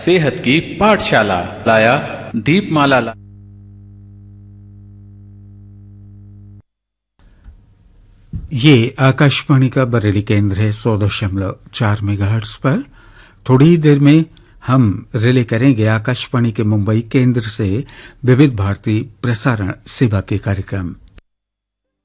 सेहत की पाठशाला लाया दीपमाला। ये आकाशवाणी का बरेली केंद्र है 100.4 मेगाहर्ट्ज पर। थोड़ी देर में हम रिले करेंगे आकाशवाणी के मुंबई केंद्र से विविध भारती प्रसारण सेवा के कार्यक्रम।